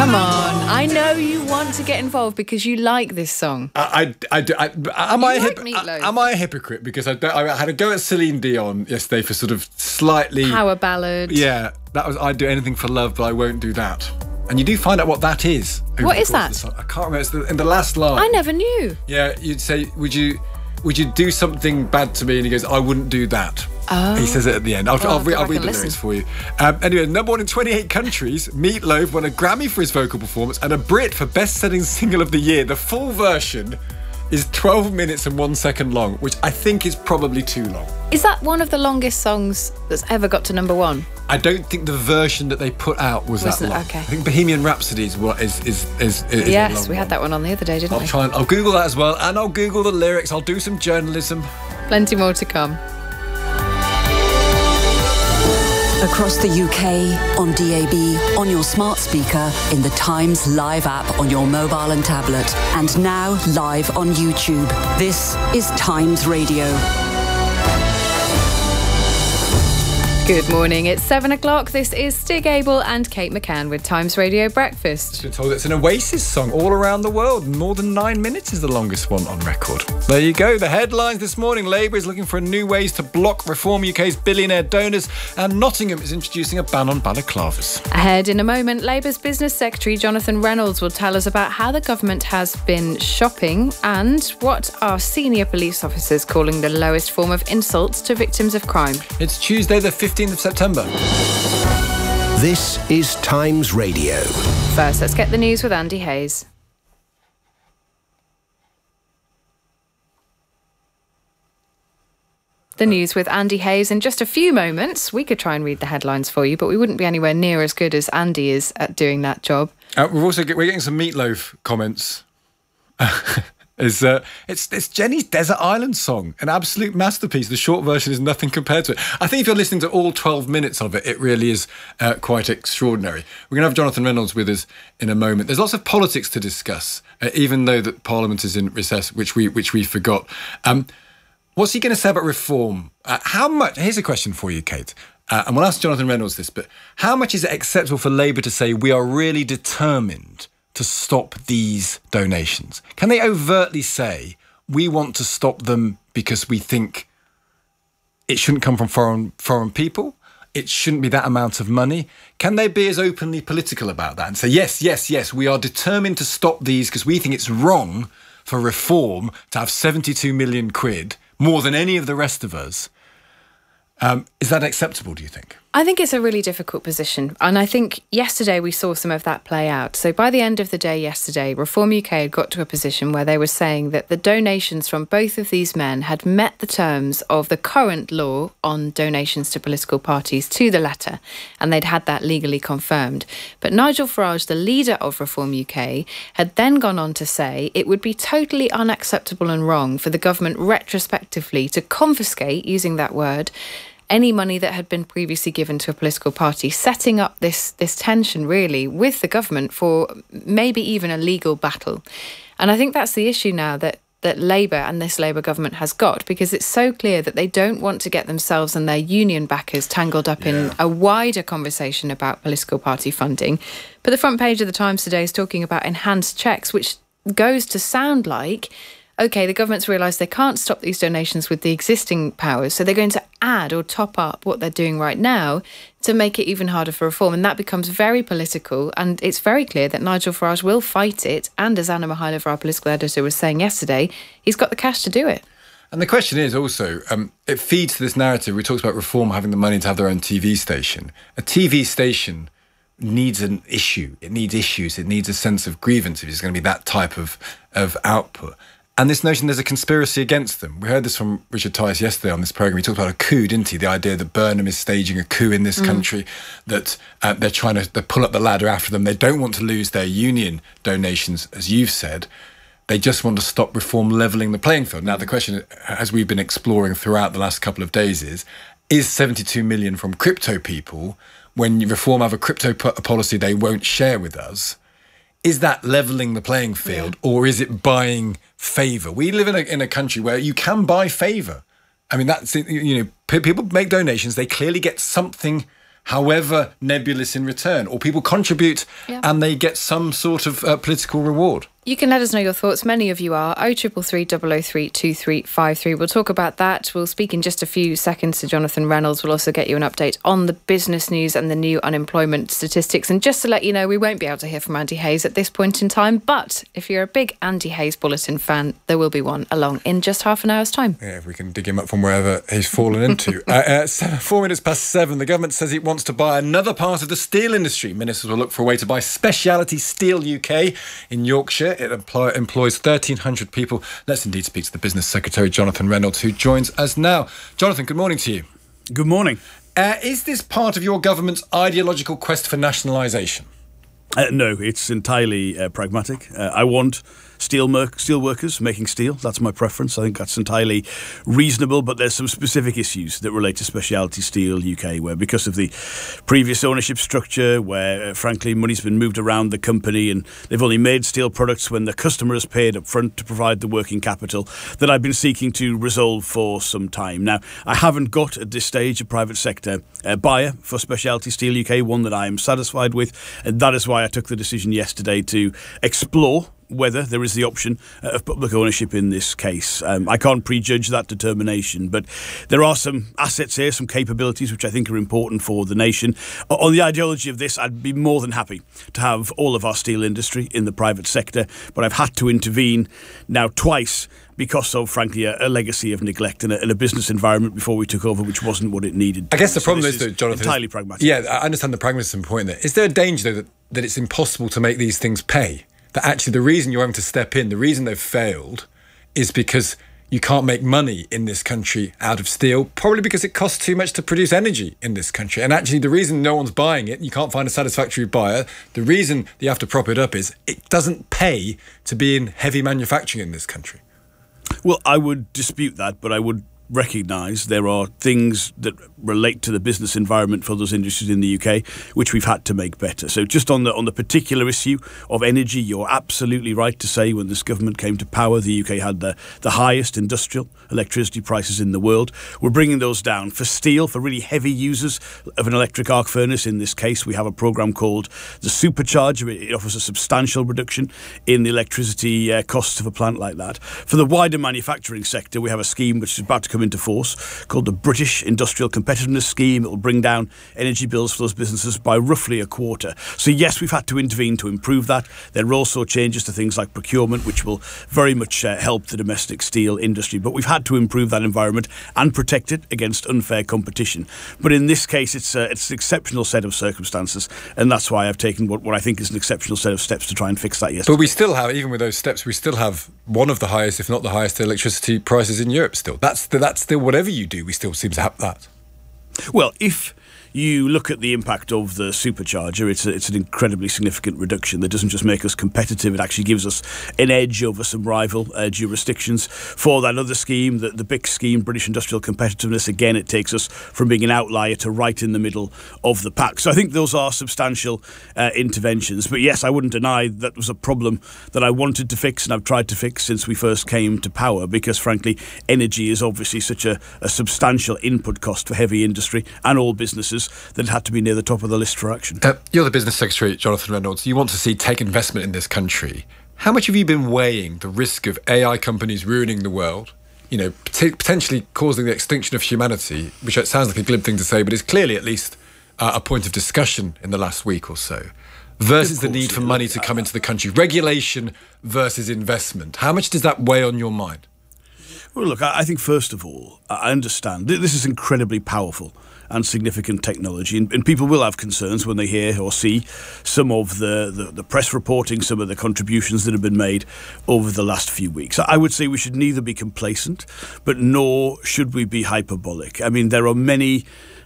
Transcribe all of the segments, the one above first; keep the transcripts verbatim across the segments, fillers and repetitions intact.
Come on, I know you want to get involved because you like this song. I, I, I, I, am, You I a like hip, Meatloaf. am I a hypocrite? Because I, don't, I had a go at Celine Dion yesterday for sort of slightly... Power ballad. Yeah, that was I'd do anything for love, but I won't do that. And you do find out what that is. What is that? I can't remember. It's the, in the last line. I never knew. Yeah, you'd say, would you would you do something bad to me? And he goes, I wouldn't do that. Oh. He says it at the end. I'll, Well, I'll, I'll re- go I'll back read and the listen. lyrics for you. Um, anyway, number one in twenty-eight countries, Meatloaf won a Grammy for his vocal performance and a Brit for best-selling single of the year. The full version is twelve minutes and one second long, which I think is probably too long. Is that one of the longest songs that's ever got to number one? I don't think the version that they put out was Wasn't that it? long. Okay. I think Bohemian Rhapsody is what is is is, is a Yes, long we had one. that one on the other day, didn't I'll we? try and I'll Google that as well, and I'll Google the lyrics. I'll do some journalism. Plenty more to come. Across the U K, on D A B, on your smart speaker, in the Times Live app on your mobile and tablet, and now live on YouTube. This is Times Radio. Good morning, it's seven o'clock. This is Stig Abel and Kate McCann with Times Radio Breakfast. I've been told it's an Oasis song all around the world. More than nine minutes is the longest one on record. There you go. The headlines this morning. Labour is looking for new ways to block Reform U K's billionaire donors, and Nottingham is introducing a ban on balaclavas. Ahead in a moment, Labour's Business Secretary Jonathan Reynolds will tell us about how the government has been shopping and what are senior police officers calling the lowest form of insults to victims of crime. It's Tuesday the fifteenth of September. This is Times Radio. First, let's get the news with Andy Hayes. The news with Andy Hayes in just a few moments. We could try and read the headlines for you, but we wouldn't be anywhere near as good as Andy is at doing that job. Uh, we're also get, we're getting some Meatloaf comments. Is uh, it's it's Jenny's Desert Island song, an absolute masterpiece. The short version is nothing compared to it. I think if you're listening to all twelve minutes of it, it really is uh, quite extraordinary. We're going to have Jonathan Reynolds with us in a moment. There's lots of politics to discuss, uh, even though that Parliament is in recess, which we which we forgot. Um, what's he going to say about reform? Uh, how much? Here's a question for you, Kate. Uh, and we'll ask Jonathan Reynolds this, but how much is it acceptable for Labour to say we are really determined to stop these donations? Can they overtly say we want to stop them because we think it shouldn't come from foreign foreign people? It shouldn't be that amount of money? Can they be as openly political about that and say, yes, yes, yes, we are determined to stop these because we think it's wrong for Reform to have seventy-two million quid, more than any of the rest of us? Um, is that acceptable, do you think? I think it's a really difficult position. And I think yesterday we saw some of that play out. So by the end of the day yesterday, Reform U K had got to a position where they were saying that the donations from both of these men had met the terms of the current law on donations to political parties to the letter. And they'd had that legally confirmed. But Nigel Farage, the leader of Reform U K, had then gone on to say it would be totally unacceptable and wrong for the government retrospectively to confiscate, using that word, any money that had been previously given to a political party, setting up this this tension, really, with the government for maybe even a legal battle. And I think that's the issue now that, that Labour and this Labour government has got, because it's so clear that they don't want to get themselves and their union backers tangled up Yeah. in a wider conversation about political party funding. But the front page of the Times today is talking about enhanced checks, which goes to sound like, OK, the government's realised they can't stop these donations with the existing powers, so they're going to add or top up what they're doing right now to make it even harder for reform. And that becomes very political, and it's very clear that Nigel Farage will fight it. And as Anna Mihailova, our political editor, was saying yesterday, he's got the cash to do it. And the question is also, um, it feeds to this narrative. We talked about Reform having the money to have their own T V station. A T V station needs an issue. It needs issues. It needs a sense of grievance if it's going to be that type of, of output. And this notion there's a conspiracy against them. We heard this from Richard Tice yesterday on this programme. He talked about a coup, didn't he? The idea that Burnham is staging a coup in this mm. country, that uh, they're trying to they pull up the ladder after them. They don't want to lose their union donations, as you've said. They just want to stop Reform levelling the playing field. Now, the question, as we've been exploring throughout the last couple of days, is, is seventy-two million from crypto people, when Reform have a crypto po- policy they won't share with us, is that levelling the playing field, yeah. or is it buying favour? We live in a in a country where you can buy favour. I mean, that's, you know, p- people make donations, they clearly get something however nebulous in return, or people contribute yeah. and they get some sort of uh, political reward? You can let us know your thoughts. Many of you are. oh three three three, double oh three, two three five three. We'll talk about that. We'll speak in just a few seconds to Jonathan Reynolds. We'll also get you an update on the business news and the new unemployment statistics. And just to let you know, we won't be able to hear from Andy Hayes at this point in time. But if you're a big Andy Hayes Bulletin fan, there will be one along in just half an hour's time. Yeah, if we can dig him up from wherever he's fallen into. uh, uh, seven, four minutes past seven, the government says it wants to buy another part of the steel industry. Ministers will look for a way to buy Speciality Steel U K in Yorkshire. It employs employs thirteen hundred people. Let's indeed speak to the Business Secretary, Jonathan Reynolds, who joins us now. Jonathan, good morning to you. Good morning. Uh, is this part of your government's ideological quest for nationalisation? Uh, no, it's entirely uh, pragmatic. Uh, I want steel, mer- steel workers making steel. That's my preference. I think that's entirely reasonable, but there's some specific issues that relate to Speciality Steel U K, where because of the previous ownership structure, where uh, frankly money's been moved around the company and they've only made steel products when the customer has paid up front to provide the working capital, that I've been seeking to resolve for some time. Now, I haven't got at this stage a private sector uh, buyer for Speciality Steel U K, one that I am satisfied with, and that is why I took the decision yesterday to explore whether there is the option of public ownership in this case. Um, I can't prejudge that determination, but there are some assets here, some capabilities which I think are important for the nation. On the ideology of this, I'd be more than happy to have all of our steel industry in the private sector, but I've had to intervene now twice because of, frankly, a, a legacy of neglect and a, and a business environment before we took over, which wasn't what it needed. I guess the so problem is, though, Jonathan, entirely is, pragmatic. Yeah, I understand the pragmatism point there. Is there a danger, though, that, that it's impossible to make these things pay? That actually the reason you're having to step in, the reason they've failed, is because you can't make money in this country out of steel, probably because it costs too much to produce energy in this country. And actually the reason no one's buying it, you can't find a satisfactory buyer, the reason you have to prop it up is it doesn't pay to be in heavy manufacturing in this country. Well, I would dispute that, but I would recognise there are things that relate to the business environment for those industries in the U K which we've had to make better. So just on the on the particular issue of energy, you're absolutely right to say when this government came to power, the U K had the, the highest industrial electricity prices in the world. We're bringing those down. For steel, for really heavy users of an electric arc furnace, in this case, we have a programme called the Supercharger. It offers a substantial reduction in the electricity uh, costs of a plant like that. For the wider manufacturing sector, we have a scheme which is about to come into force called the British Industrial Competitiveness Scheme. It will bring down energy bills for those businesses by roughly a quarter. So yes, we've had to intervene to improve that. There are also changes to things like procurement, which will very much uh, help the domestic steel industry. But we've had to improve that environment and protect it against unfair competition. But in this case, it's, uh, it's an exceptional set of circumstances, and that's why I've taken what, what I think is an exceptional set of steps to try and fix that yesterday. But we still have, even with those steps, we still have one of the highest, if not the highest, electricity prices in Europe still. That's the, that's still, whatever you do, we still seem to have that. Well, if you look at the impact of the supercharger, it's a, it's an incredibly significant reduction that doesn't just make us competitive, it actually gives us an edge over some rival uh, jurisdictions. For that other scheme, the, the B I C scheme, British Industrial Competitiveness, again, it takes us from being an outlier to right in the middle of the pack. So I think those are substantial uh, interventions. But yes, I wouldn't deny that was a problem that I wanted to fix and I've tried to fix since we first came to power, because frankly, energy is obviously such a, a substantial input cost for heavy industry and all businesses that had to be near the top of the list for action. Uh, you're the Business Secretary, Jonathan Reynolds. You want to see tech investment in this country. How much have you been weighing the risk of A I companies ruining the world, you know, pot- potentially causing the extinction of humanity, which sounds like a glib thing to say, but is clearly at least uh, a point of discussion in the last week or so, versus the need for money to come into the country? Regulation versus investment. How much does that weigh on your mind? Well, look, I think first of all, I understand this is incredibly powerful and significant technology, and, and people will have concerns when they hear or see some of the, the, the press reporting, some of the contributions that have been made over the last few weeks. I would say we should neither be complacent, but nor should we be hyperbolic. I mean, there are many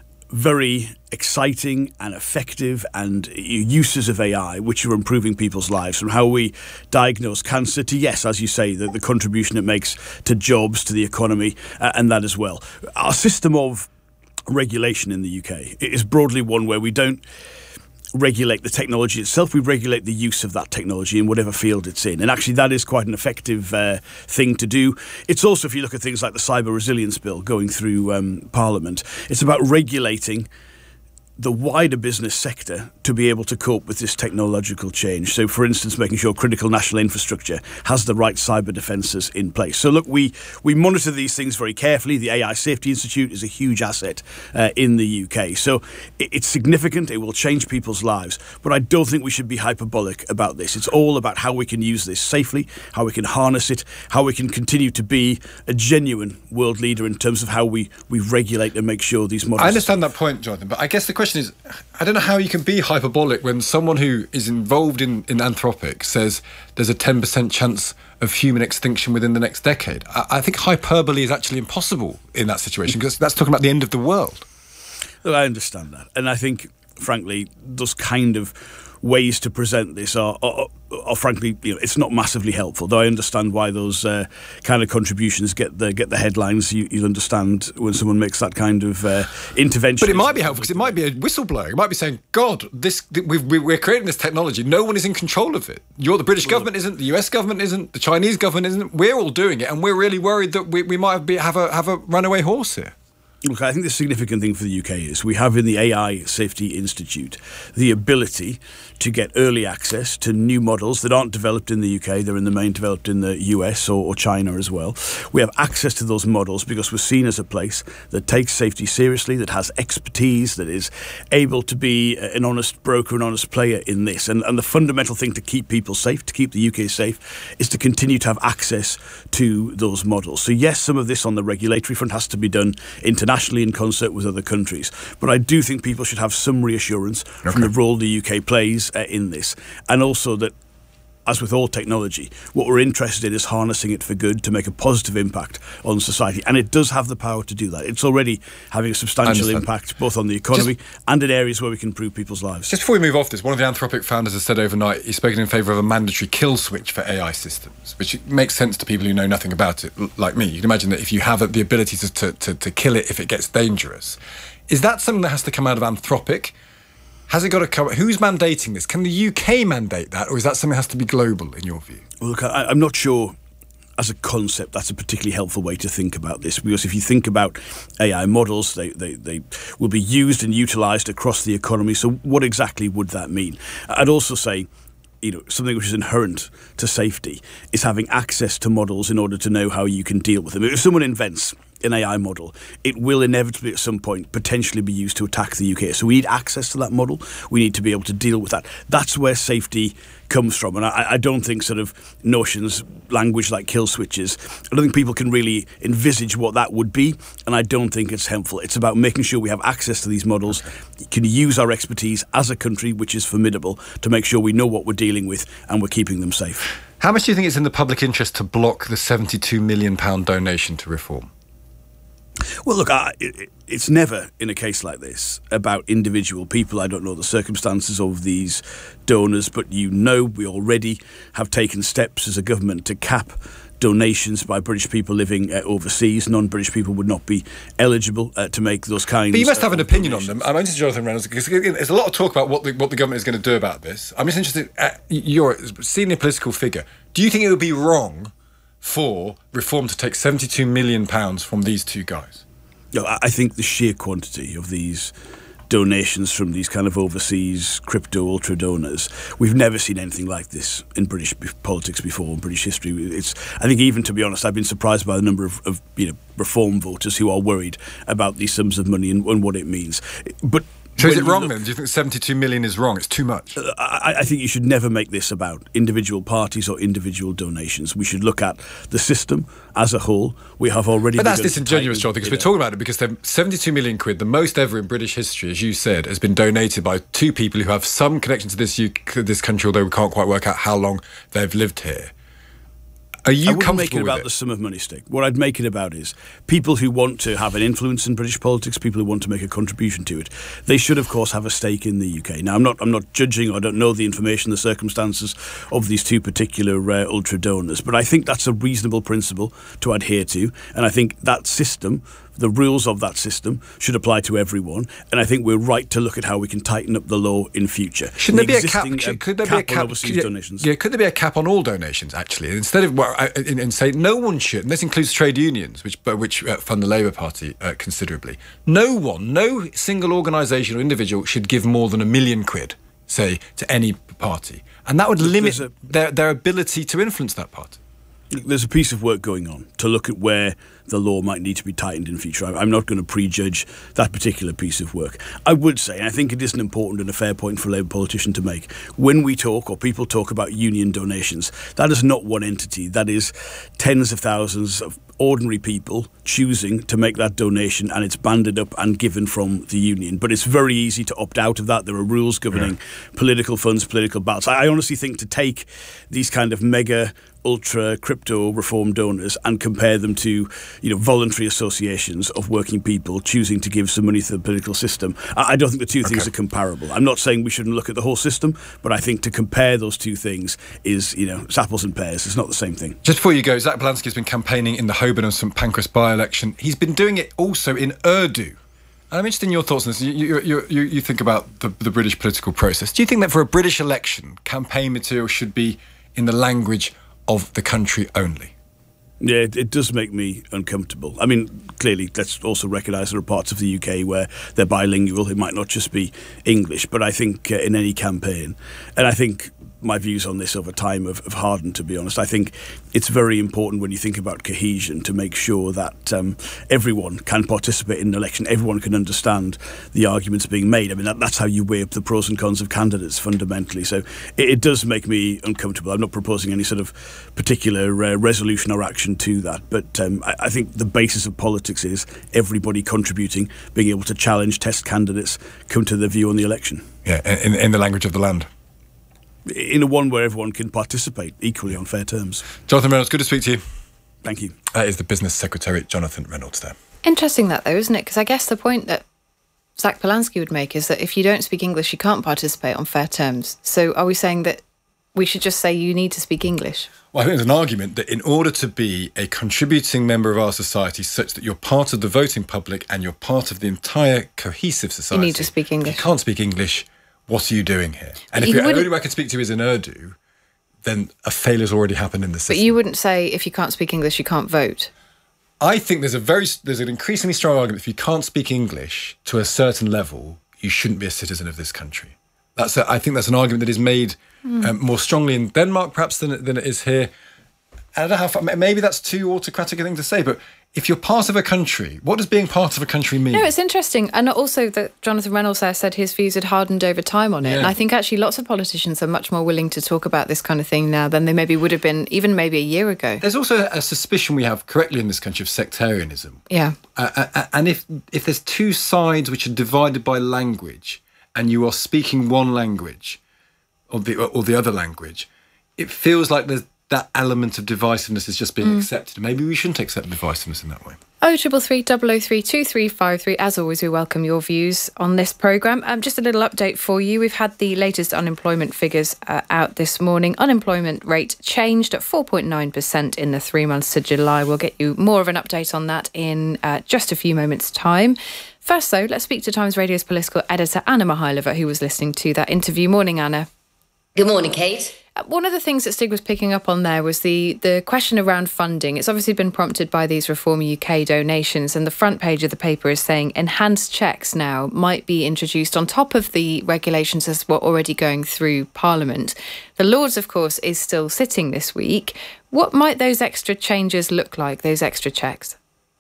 very exciting and effective and uses of A I which are improving people's lives, from how we diagnose cancer to, yes, as you say, the, the contribution it makes to jobs, to the economy, uh, and that as well. Our system of regulation in the U K is broadly one where we don't regulate the technology itself, we regulate the use of that technology in whatever field it's in. And actually that is quite an effective uh, thing to do. It's also, if you look at things like the Cyber Resilience Bill going through um, Parliament, it's about regulating the wider business sector to be able to cope with this technological change. So, for instance, making sure critical national infrastructure has the right cyber defences in place. So, look, we, we monitor these things very carefully. The A I Safety Institute is a huge asset uh, in the U K. So it, it's significant. It will change people's lives. But I don't think we should be hyperbolic about this. It's all about how we can use this safely, how we can harness it, how we can continue to be a genuine world leader in terms of how we, we regulate and make sure these models... I understand that point, Jonathan, but I guess the question is, I don't know how you can be hyperbolic when someone who is involved in, in Anthropic says there's a ten percent chance of human extinction within the next decade. I, I think hyperbole is actually impossible in that situation, because that's talking about the end of the world. Look, I understand that. And I think, frankly, those kind of ways to present this are, are, are frankly, you know, it's not massively helpful. Though I understand why those uh, kind of contributions get the get the headlines. You, you'll understand when someone makes that kind of uh, intervention. But it might be helpful because it might be a whistleblowing. It might be saying, "God, this we've, we're creating this technology. No one is in control of it. You're the British well, government isn't. The U S government isn't. The Chinese government isn't. We're all doing it, and we're really worried that we, we might be, have a have a runaway horse here." Look, I think the significant thing for the U K is we have in the A I Safety Institute the ability to get early access to new models that aren't developed in the U K. They're in the main developed in the U S or, or China as well. We have access to those models because we're seen as a place that takes safety seriously, that has expertise, that is able to be an honest broker, an honest player in this. And, and the fundamental thing to keep people safe, to keep the U K safe, is to continue to have access to those models. So yes, some of this on the regulatory front has to be done internationally in concert with other countries. But I do think people should have some reassurance okay. from the role the U K plays uh, in this. And also that, as with all technology, what we're interested in is harnessing it for good to make a positive impact on society. And it does have the power to do that. It's already having a substantial impact both on the economy just, and in areas where we can improve people's lives. Just before we move off this, one of the Anthropic founders has said overnight he's spoken in favour of a mandatory kill switch for A I systems, which makes sense to people who know nothing about it, like me. You can imagine that if you have the ability to, to, to, to kill it if it gets dangerous. Is that something that has to come out of Anthropic? Has it got to come? Who's mandating this? Can the U K mandate that, or is that something that has to be global in your view? Well, look, I, I'm not sure. As a concept, that's a particularly helpful way to think about this, because if you think about A I models, they, they, they will be used and utilised across the economy. So what exactly would that mean? I'd also say, you know, something which is inherent to safety is having access to models in order to know how you can deal with them. If someone invents an A I model, it will inevitably at some point potentially be used to attack the U K. So we need access to that model. We need to be able to deal with that. That's where safety comes from. And I, I don't think sort of notions, language like kill switches, I don't think people can really envisage what that would be. And I don't think it's helpful. It's about making sure we have access to these models, can use our expertise as a country, which is formidable, to make sure we know what we're dealing with and we're keeping them safe. How much do you think it's in the public interest to block the seventy-two million pounds donation to Reform? Well, look, I, it, it's never, in a case like this, about individual people. I don't know the circumstances of these donors, but you know we already have taken steps as a government to cap donations by British people living uh, overseas. Non-British people would not be eligible uh, to make those kinds of But you must have an opinion donations. on them. I'm interested in Jonathan Reynolds, because there's a lot of talk about what the, what the government is going to do about this. I'm just interested, uh, you're a senior political figure. Do you think it would be wrong for Reform to take seventy-two million pounds from these two guys? You know, I think the sheer quantity of these donations from these kind of overseas crypto ultra donors, we've never seen anything like this in British politics before, in British history. It's, I think, even to be honest, I've been surprised by the number of, of you know, Reform voters who are worried about these sums of money and, and what it means. But so is it wrong look, then? Do you think seventy-two million is wrong? It's too much? Uh, I, I think you should never make this about individual parties or individual donations. We should look at the system as a whole. We have already... But that's disingenuous, Jonathan, because we're talking about it because they're seventy-two million quid, the most ever in British history, as you said, has been donated by two people who have some connection to this, U K, this country, although we can't quite work out how long they've lived here. Are you I wouldn't comfortable make it about it? the sum of money, Stig. What I'd make it about is people who want to have an influence in British politics, people who want to make a contribution to it. They should, of course, have a stake in the U K. Now, I'm not I'm not judging, or I don't know the information, the circumstances of these two particular uh, ultra donors, but I think that's a reasonable principle to adhere to, and I think that system The rules of that system should apply to everyone, and I think we're right to look at how we can tighten up the law in future. Shouldn't the there be a cap? existing, uh, Could there cap be a cap? on overseas yeah, donations? Yeah, could there be a cap on all donations? Actually, instead of well, uh, in, in say no one should. And this includes trade unions, which uh, which uh, fund the Labour Party uh, considerably. No one, no single organisation or individual should give more than a million quid, say, to any party, and that would limit a, their their ability to influence that party. There's a piece of work going on to look at where the law might need to be tightened in future. I'm not going to prejudge that particular piece of work. I would say, and I think it is an important and a fair point for a Labour politician to make, when we talk or people talk about union donations, that is not one entity. That is tens of thousands of ordinary people choosing to make that donation, and it's banded up and given from the union. But it's very easy to opt out of that. There are rules governing yeah. political funds, political ballots. I honestly think to take these kind of mega ultra crypto reform donors and compare them to, you know, voluntary associations of working people choosing to give some money to the political system, I, I don't think the two things okay. are comparable. I'm not saying we shouldn't look at the whole system, but I think to compare those two things is, you know, it's apples and pears. It's not the same thing. Just before you go, Zach Balansky has been campaigning in the Holborn and St Pancras by-election. He's been doing it also in Urdu. And I'm interested in your thoughts on this. You, you, you, you, you think about the, the British political process. Do you think that for a British election, campaign material should be in the language of the country only? Yeah, it, it does make me uncomfortable. I mean, clearly, let's also recognise there are parts of the U K where they're bilingual. It might not just be English, but I think uh, in any campaign, and I think my views on this over time have, have hardened, to be honest. I think it's very important when you think about cohesion to make sure that um, everyone can participate in an election, everyone can understand the arguments being made. I mean, that, that's how you weigh up the pros and cons of candidates fundamentally. So it, it does make me uncomfortable. I'm not proposing any sort of particular uh, resolution or action to that, but um, I, I think the basis of politics is everybody contributing, being able to challenge, test candidates, come to their view on the election. Yeah, in, in the language of the land. In a one where everyone can participate equally on fair terms. Jonathan Reynolds, good to speak to you. Thank you. That is the Business Secretary, Jonathan Reynolds there. Interesting that though, isn't it? Because I guess the point that Zach Balansky would make is that if you don't speak English, you can't participate on fair terms. So are we saying that we should just say you need to speak English? Well, I think there's an argument that in order to be a contributing member of our society such that you're part of the voting public and you're part of the entire cohesive society, you need to speak English. If you can't speak English, what are you doing here? And if you the only way I can speak to you is in Urdu, then a failure's already happened in the system. But you wouldn't say if you can't speak English, you can't vote. I think there's a very there's an increasingly strong argument if you can't speak English to a certain level, you shouldn't be a citizen of this country. That's a, I think that's an argument that is made mm. um, more strongly in Denmark perhaps than than it is here. I don't know how far, maybe that's too autocratic a thing to say, but if you're part of a country, what does being part of a country mean? No, it's interesting. And also that Jonathan Reynolds there said his views had hardened over time on it. Yeah. And I think actually lots of politicians are much more willing to talk about this kind of thing now than they maybe would have been even maybe a year ago. There's also a suspicion we have correctly in this country of sectarianism. Yeah. Uh, uh, and if if there's two sides which are divided by language and you are speaking one language or the, or the other language, it feels like there's that element of divisiveness is just being mm. accepted. Maybe we shouldn't accept divisiveness in that way. Oh, triple three, double oh three, two three five three. As always, we welcome your views on this programme. Um, just a little update for you. We've had the latest unemployment figures uh, out this morning. Unemployment rate changed at four point nine percent in the three months to July. We'll get you more of an update on that in uh, just a few moments' time. First, though, let's speak to Times Radio's political editor, Anna Mihailova, who was listening to that interview. Morning, Anna. Good morning, Kate. One of the things that Stig was picking up on there was the, the question around funding. It's obviously been prompted by these Reform U K donations, and the front page of the paper is saying enhanced checks now might be introduced on top of the regulations as were already going through Parliament. The Lords, of course, is still sitting this week. What might those extra changes look like, those extra checks?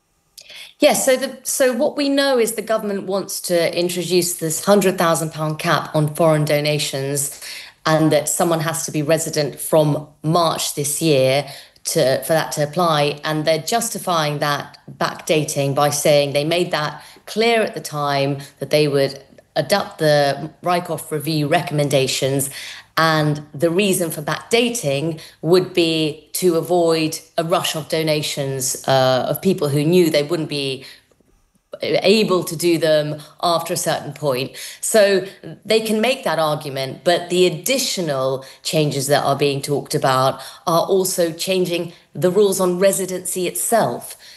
Yes, so the, so what we know is the government wants to introduce this one hundred thousand pounds cap on foreign donations, and that someone has to be resident from March this year to for that to apply. And they're justifying that backdating by saying they made that clear at the time that they would adopt the Rycroft review recommendations. And the reason for backdating would be to avoid a rush of donations uh, of people who knew they wouldn't be able to do them after a certain point. So they can make that argument, but the additional changes that are being talked about are also changing the rules on residency itself.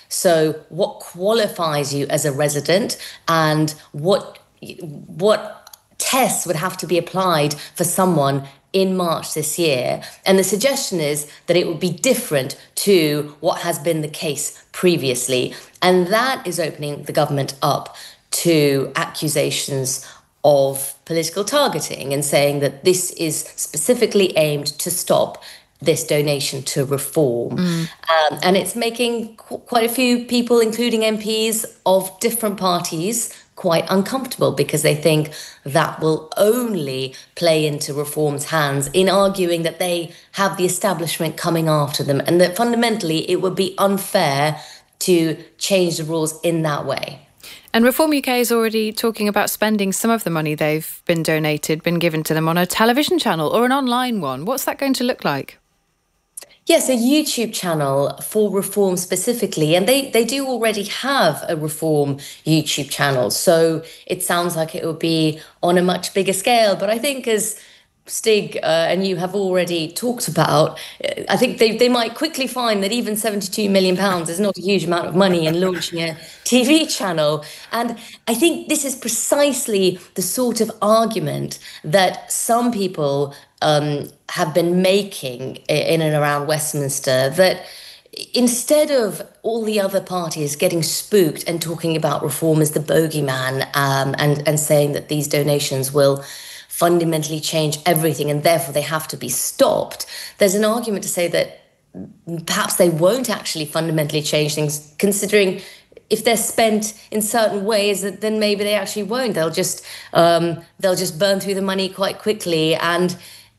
So what qualifies you as a resident, and what what tests would have to be applied for someone in March this year. And the suggestion is that it would be different to what has been the case previously. And that is opening the government up to accusations of political targeting and saying that this is specifically aimed to stop this donation to Reform. Mm. Um, and it's making qu- quite a few people, including M Ps of different parties, quite uncomfortable, because they think that will only play into Reform's hands in arguing that they have the establishment coming after them, and that fundamentally it would be unfair to change the rules in that way. And Reform U K is already talking about spending some of the money they've been donated, been given to them, on a television channel or an online one. What's that going to look like? Yes, a YouTube channel for Reform specifically. And they, they do already have a Reform YouTube channel. So it sounds like it will be on a much bigger scale. But I think, as Stig uh, and you have already talked about, I think they, they might quickly find that even seventy-two million pounds is not a huge amount of money in launching a T V channel. And I think this is precisely the sort of argument that some people um, have been making in and around Westminster, that instead of all the other parties getting spooked and talking about Reform as the bogeyman, um, and, and saying that these donations will fundamentally change everything and therefore they have to be stopped, there's an argument to say that perhaps they won't actually fundamentally change things, considering if they're spent in certain ways, then maybe they actually won't. They'll just um, they'll just burn through the money quite quickly, and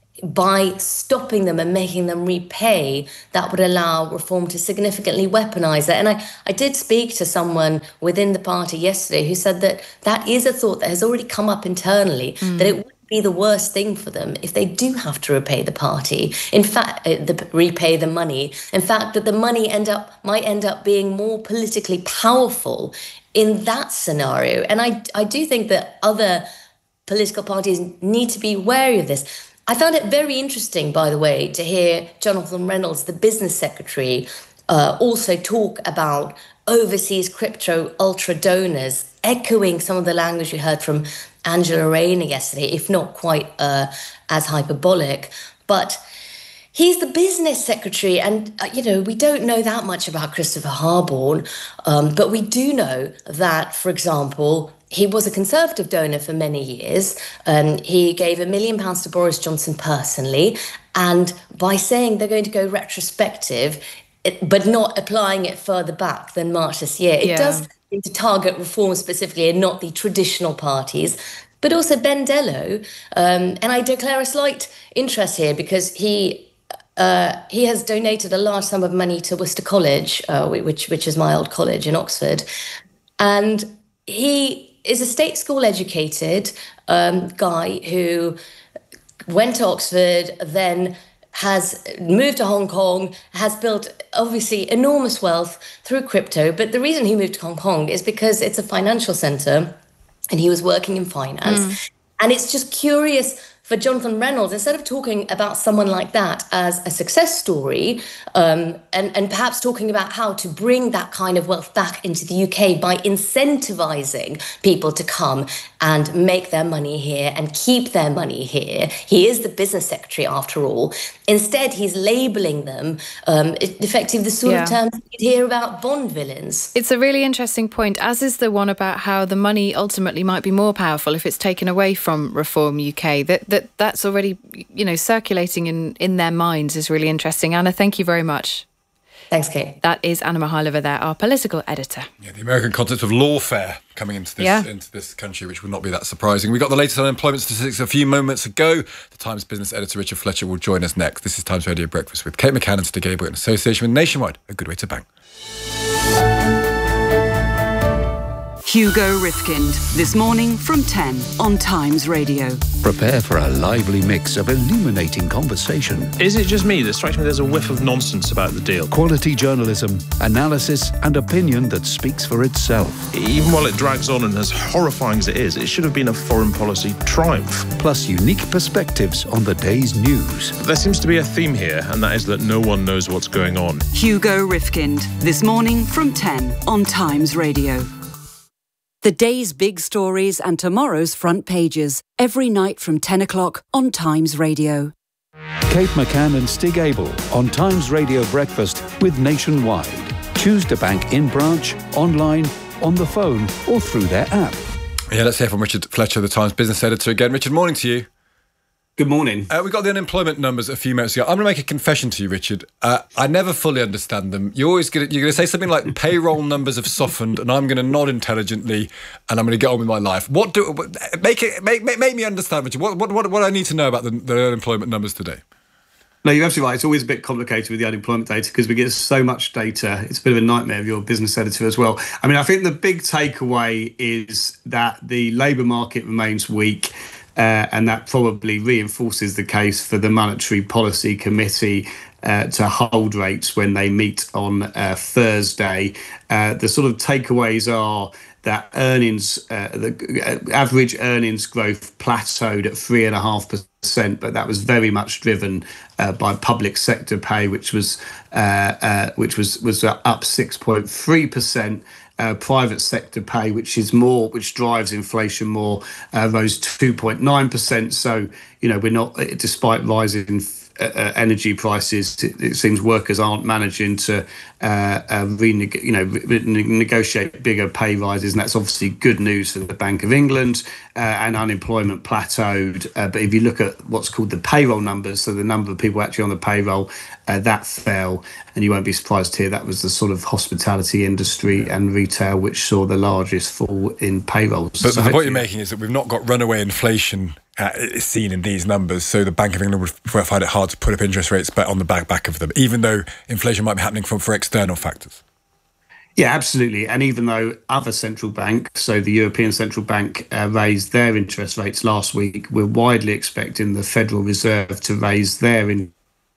by stopping them and making them repay, that would allow Reform to significantly weaponise that. And I, I did speak to someone within the party yesterday who said that that is a thought that has already come up internally, mm. that it would be the worst thing for them if they do have to repay the party. In fact, uh, the, repay the money. In fact, that the money end up might end up being more politically powerful in that scenario. And I, I do think that other political parties need to be wary of this. I found it very interesting, by the way, to hear Jonathan Reynolds, the business secretary, uh, also talk about overseas crypto ultra donors, echoing some of the language we heard from Angela Rayner yesterday, if not quite uh, as hyperbolic. But he's the business secretary, and, uh, you know, we don't know that much about Christopher Harborne, um, but we do know that, for example, he was a Conservative donor for many years. Um, he gave a million pounds to Boris Johnson personally. And by saying they're going to go retrospective, it, but not applying it further back than March this year, it yeah. does seem to target Reform specifically and not the traditional parties. But also Ben Dello. Um, and I declare a slight interest here because he uh, he has donated a large sum of money to Worcester College, uh, which, which is my old college in Oxford. And he is a state school educated um, guy who went to Oxford, then has moved to Hong Kong, has built obviously enormous wealth through crypto. But the reason he moved to Hong Kong is because it's a financial centre and he was working in finance. Mm. And it's just curious for Jonathan Reynolds, instead of talking about someone like that as a success story, um, and, and perhaps talking about how to bring that kind of wealth back into the U K by incentivising people to come and make their money here and keep their money here. He is the business secretary, after all. Instead, he's labelling them um, effectively the sort yeah. of terms you'd hear about Bond villains. It's a really interesting point, as is the one about how the money ultimately might be more powerful if it's taken away from Reform U K. That, that that's already, you know, circulating in, in their minds is really interesting. Anna, thank you very much. Thanks, Kate. That is Anna Mihailova there, our political editor. Yeah, the American concept of lawfare coming into this yeah. into this country, which would not be that surprising. We got the latest unemployment statistics a few moments ago. The Times business editor Richard Fletcher will join us next. This is Times Radio Breakfast with Kate McCann and Stig Abel in association with Nationwide. A good way to bang. Hugo Rifkind, this morning from ten on Times Radio. Prepare for a lively mix of illuminating conversation. Is it just me that strikes me there's a whiff of nonsense about the deal? Quality journalism, analysis and opinion that speaks for itself. Even while it drags on and as horrifying as it is, it should have been a foreign policy triumph. Plus unique perspectives on the day's news. There seems to be a theme here, and that is that no one knows what's going on. Hugo Rifkind, this morning from ten on Times Radio. The day's big stories and tomorrow's front pages, every night from ten o'clock on Times Radio. Kate McCann and Stig Abel on Times Radio Breakfast with Nationwide. Choose to bank in branch, online, on the phone or through their app. Yeah, let's hear from Richard Fletcher, the Times business editor again. Richard, morning to you. Good morning. Uh, we got the unemployment numbers a few minutes ago. I'm going to make a confession to you, Richard. Uh, I never fully understand them. You're always going to, you're going to say something like payroll numbers have softened, and I'm going to nod intelligently, and I'm going to get on with my life. What do make it make make, make me understand, Richard? What what what, what I need to know about the, the unemployment numbers today? No, you're absolutely right. It's always a bit complicated with the unemployment data because we get so much data. It's a bit of a nightmare of your business editor as well. I mean, I think the big takeaway is that the labour market remains weak. Uh, and that probably reinforces the case for the Monetary Policy Committee uh, to hold rates when they meet on uh, Thursday. Uh, the sort of takeaways are that earnings, uh, the average earnings growth plateaued at three and a half percent, but that was very much driven uh, by public sector pay, which was uh, uh, which was was up six point three percent. Uh, private sector pay, which is more, which drives inflation more, uh, rose two point nine percent. So, you know, we're not, despite rising uh, energy prices, it, it seems workers aren't managing to, uh, uh, reneg- you know, re- negotiate bigger pay rises, and that's obviously good news for the Bank of England. Uh, and unemployment plateaued. Uh, but if you look at what's called the payroll numbers, so the number of people actually on the payroll, uh, that fell. And you won't be surprised here, that was the sort of hospitality industry and retail which saw the largest fall in payrolls. But so the point you're making is that we've not got runaway inflation uh, seen in these numbers, so the Bank of England would find it hard to put up interest rates on the back back of them, even though inflation might be happening from for external factors. Yeah, absolutely. And even though other central banks, so the European Central Bank, uh, raised their interest rates last week, we're widely expecting the Federal Reserve to raise their in-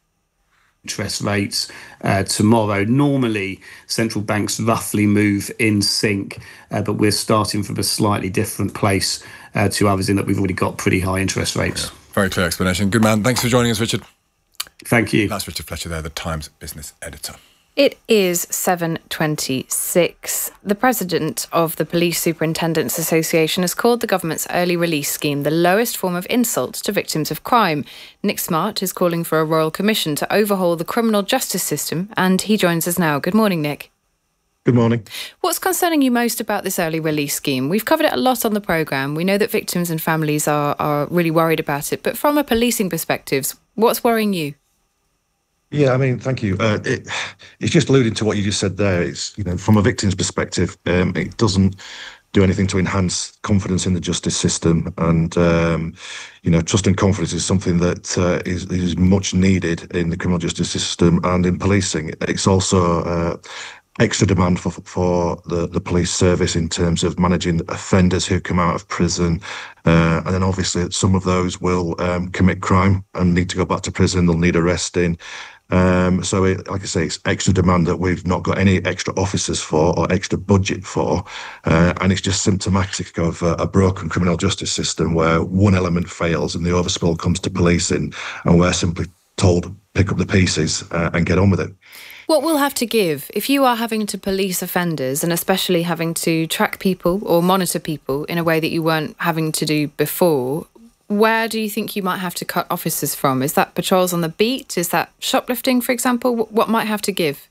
interest rates uh, tomorrow. Normally, central banks roughly move in sync, uh, but we're starting from a slightly different place uh, to others in that we've already got pretty high interest rates. Yeah, very clear explanation. Good man. Thanks for joining us, Richard. Thank you. That's Richard Fletcher there, the Times business editor. It is seven twenty-six. The president of the Police Superintendents Association has called the government's early release scheme the lowest form of insult to victims of crime. Nick Smart is calling for a royal commission to overhaul the criminal justice system, and he joins us now. Good morning, Nick. Good morning. What's concerning you most about this early release scheme? We've covered it a lot on the programme. We know that victims and families are, are really worried about it, but from a policing perspective, what's worrying you? Yeah, I mean, thank you. Uh, it, it's just alluding to what you just said there. It's, you know, from a victim's perspective, um, it doesn't do anything to enhance confidence in the justice system. And, um, you know, trust and confidence is something that uh, is, is much needed in the criminal justice system and in policing. It's also uh, extra demand for for the, the police service in terms of managing offenders who come out of prison. Uh, and then obviously some of those will um, commit crime and need to go back to prison. They'll need arresting. Um, so, it, like I say, it's extra demand that we've not got any extra officers for or extra budget for. Uh, and it's just symptomatic of a, a broken criminal justice system where one element fails and the overspill comes to policing, and we're simply told, pick up the pieces uh, and get on with it. What we'll have to give, if you are having to police offenders and especially having to track people or monitor people in a way that you weren't having to do before, where do you think you might have to cut officers from? Is that patrols on the beat? Is that shoplifting, for example? What might have to give?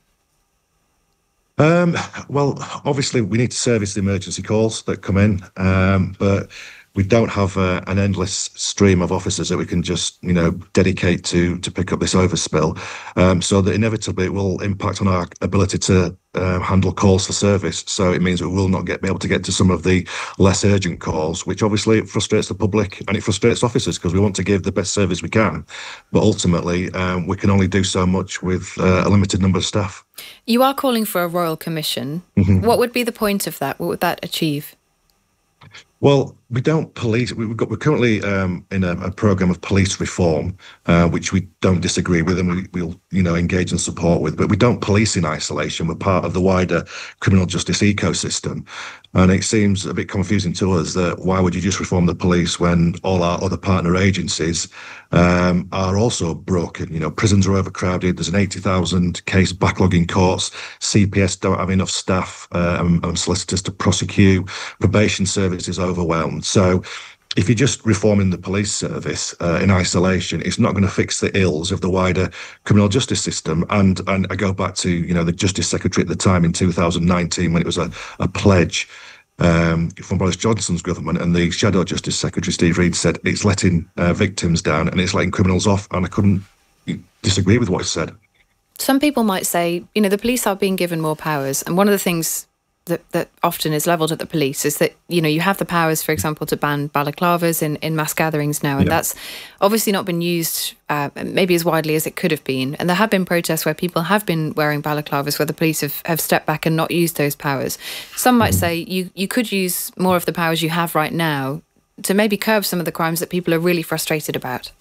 Um, well, obviously, we need to service the emergency calls that come in. Um, but we don't have uh, an endless stream of officers that we can just, you know, dedicate to to pick up this overspill. Um, so that inevitably it will impact on our ability to uh, handle calls for service. So it means we will not get be able to get to some of the less urgent calls, which obviously frustrates the public and it frustrates officers because we want to give the best service we can. But ultimately, um, we can only do so much with uh, a limited number of staff. You are calling for a royal commission. Mm-hmm. What would be the point of that? What would that achieve? Well, we don't police. We've got. We're currently um, in a, a program of police reform, uh, which we don't disagree with, and we, we'll, you know, engage and support with. But we don't police in isolation. We're part of the wider criminal justice ecosystem, and it seems a bit confusing to us that why would you just reform the police when all our other partner agencies um, are also broken? You know, prisons are overcrowded. There's an eighty thousand case backlog in courts. C P S don't have enough staff uh, and, and solicitors to prosecute. Probation service is overwhelmed. So if you're just reforming the police service uh, in isolation, it's not going to fix the ills of the wider criminal justice system. And and I go back to, you know, the Justice Secretary at the time in two thousand nineteen when it was a, a pledge um, from Boris Johnson's government, and the Shadow Justice Secretary, Steve Reed, said it's letting uh, victims down and it's letting criminals off. And I couldn't disagree with what he said. Some people might say, you know, the police are being given more powers. And one of the things that, that often is levelled at the police is that, you know, you have the powers, for example, to ban balaclavas in, in mass gatherings now. And yeah. that's obviously not been used uh, maybe as widely as it could have been. And there have been protests where people have been wearing balaclavas where the police have, have stepped back and not used those powers. Some might mm. say you, you could use more of the powers you have right now to maybe curb some of the crimes that people are really frustrated about.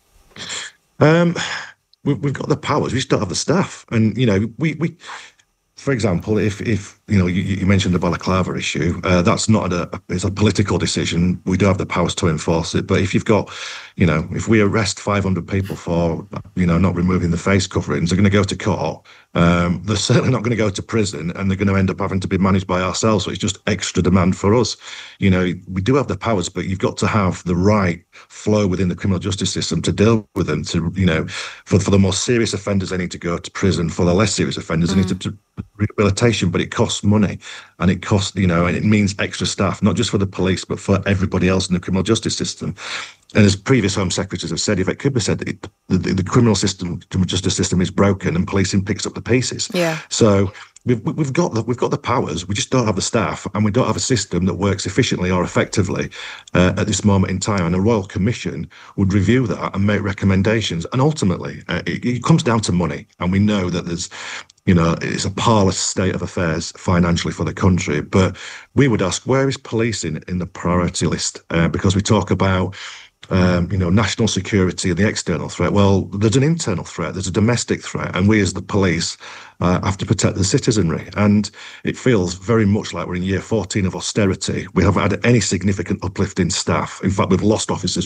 Um, we, we've got the powers, we just don't have the staff. And, you know, we... we For example, if, if you know, you, you mentioned the balaclava issue, uh, that's not a, it's a political decision. We do have the powers to enforce it. But if you've got, you know, if we arrest five hundred people for, you know, not removing the face coverings, they're going to go to court. Um, they're certainly not going to go to prison, and they're going to end up having to be managed by ourselves. So it's just extra demand for us. You know, we do have the powers, but you've got to have the right flow within the criminal justice system to deal with them. To, you know, for, for the more serious offenders, they need to go to prison. For the less serious offenders, mm. they need to, to rehabilitation, but it costs money, and it costs, you know, and it means extra staff, not just for the police, but for everybody else in the criminal justice system. And as previous Home Secretaries have said, if it could be said that it, the, the criminal system, criminal justice system is broken and policing picks up the pieces. Yeah. So we've, we've got the, we've got the powers, we just don't have the staff, and we don't have a system that works efficiently or effectively uh, at this moment in time. And a Royal Commission would review that and make recommendations. And ultimately, uh, it, it comes down to money. And we know that there's, you know, it's a parlous state of affairs financially for the country. But we would ask, where is policing in the priority list? Uh, because we talk about, um, you know, national security and the external threat. Well, there's an internal threat, there's a domestic threat, and we as the police uh, have to protect the citizenry. And it feels very much like we're in year fourteen of austerity. We haven't had any significant uplift in staff. In fact, we've lost officers.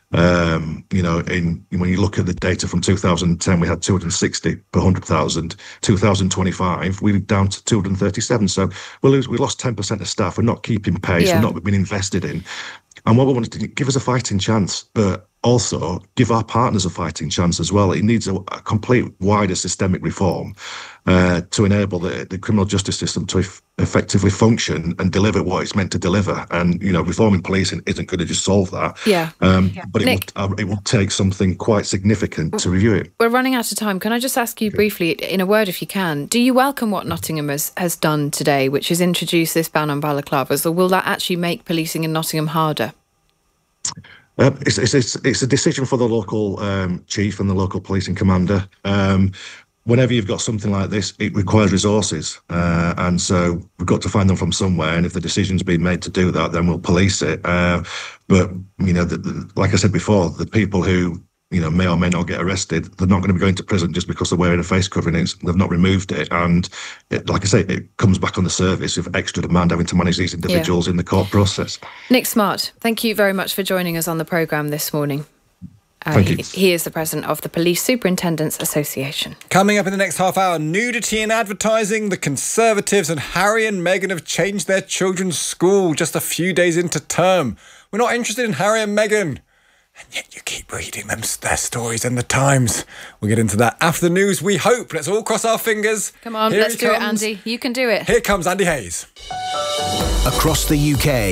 Um, you know, in when you look at the data from two thousand ten, we had two hundred sixty per one hundred thousand. two thousand twenty-five, we're down to two hundred thirty-seven. So we lose, we lost ten percent of staff. We're not keeping pace. Yeah. We're not being invested in. And what we want to give us a fighting chance, but also give our partners a fighting chance as well. It needs a, a complete wider systemic reform uh, to enable the, the criminal justice system to eff- effectively function and deliver what it's meant to deliver. And, you know, reforming policing isn't going to just solve that. Yeah. Um, yeah. But it Nick, will, uh, it will take something quite significant to review it. We're running out of time. Can I just ask you briefly, in a word if you can, do you welcome what Nottingham has, has done today, which is introduce this ban on balaclavas, or will that actually make policing in Nottingham harder? Um, it's, it's, it's, it's a decision for the local um, chief and the local policing commander. Um, whenever you've got something like this, it requires resources. Uh, and so we've got to find them from somewhere. And if the decision's been made to do that, then we'll police it. Uh, but, you know, the, the, like I said before, the people who, you know, may or may not get arrested, they're not going to be going to prison just because they're wearing a face covering. It's, they've not removed it. And it, like I say, it comes back on the service of extra demand having to manage these individuals yeah. in the court process. Nick Smart, thank you very much for joining us on the programme this morning. Uh, Thank you. He, he is the president of the Police Superintendents Association. Coming up in the next half hour, nudity in advertising. The Conservatives and Harry and Meghan have changed their children's school just a few days into term. We're not interested in Harry and Meghan. And yet you keep reading them, their stories in the Times. We'll get into that after the news, we hope. Let's all cross our fingers. Come on, Here let's do comes. it, Andy. You can do it. Here comes Andy Hayes. Across the U K,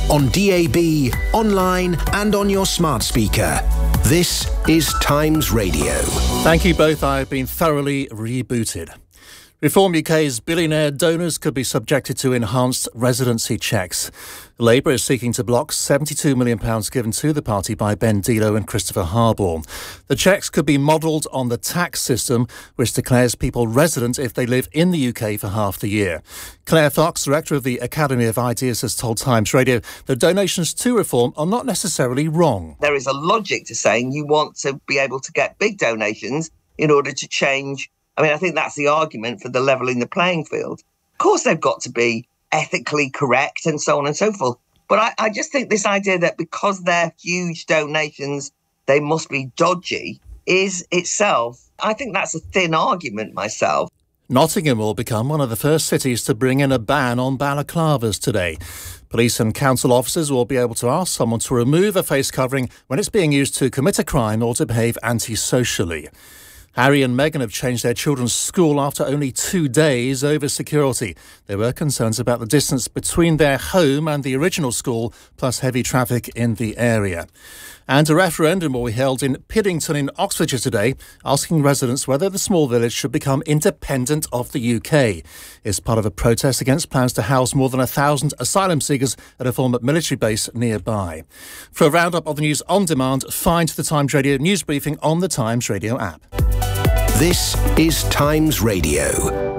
on D A B, online and on your smart speaker. This is Times Radio. Thank you both. I've been thoroughly rebooted. Reform U K's billionaire donors could be subjected to enhanced residency checks. Labour is seeking to block seventy-two million pounds given to the party by Ben Dilo and Christopher Harbour. The checks could be modelled on the tax system, which declares people resident if they live in the U K for half the year. Claire Fox, director of the Academy of Ideas, has told Times Radio that donations to reform are not necessarily wrong. There is a logic to saying you want to be able to get big donations in order to change. I mean, I think that's the argument for the levelling the playing field. Of course, they've got to be ethically correct and so on and so forth. But I, I just think this idea that because they're huge donations, they must be dodgy is itself, I think that's a thin argument myself. Nottingham will become one of the first cities to bring in a ban on balaclavas today. Police and council officers will be able to ask someone to remove a face covering when it's being used to commit a crime or to behave antisocially. Harry and Meghan have changed their children's school after only two days over security. There were concerns about the distance between their home and the original school, plus heavy traffic in the area. And a referendum will be held in Piddington in Oxfordshire today, asking residents whether the small village should become independent of the U K. It's part of a protest against plans to house more than a thousand asylum seekers at a former military base nearby. For a roundup of the news on demand, find the Times Radio news briefing on the Times Radio app. This is Times Radio.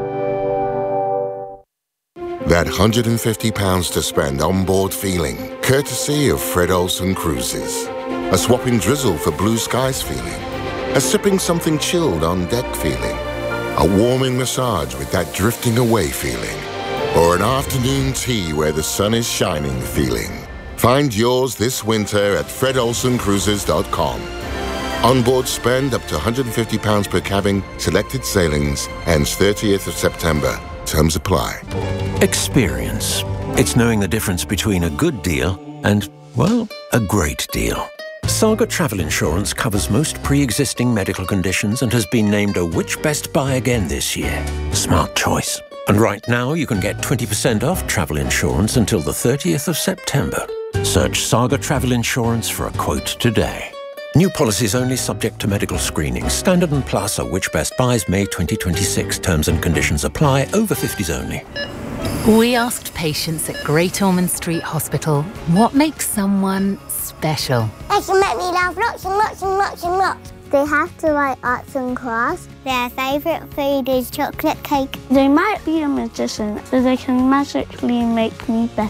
That one hundred fifty pounds to spend on board feeling, courtesy of Fred Olsen Cruises. A swapping drizzle for blue skies feeling. A sipping something chilled on deck feeling. A warming massage with that drifting away feeling. Or an afternoon tea where the sun is shining feeling. Find yours this winter at fred olsen cruises dot com. Onboard spend up to one hundred fifty pounds per cabin, selected sailings, ends thirtieth of September. Terms apply. Experience. It's knowing the difference between a good deal and, well, a great deal. Saga Travel Insurance covers most pre-existing medical conditions and has been named a Which Best Buy again this year. Smart choice. And right now you can get twenty percent off travel insurance until the thirtieth of September. Search Saga Travel Insurance for a quote today. New policies only subject to medical screening. Standard and Plus are Which Best Buys May twenty twenty-six. Terms and conditions apply. Over fifties only. We asked patients at Great Ormond Street Hospital what makes someone special. They can make me laugh lots and lots and lots and lots. They have to write arts and crafts. Their favourite food is chocolate cake. They might be a magician, so they can magically make me better.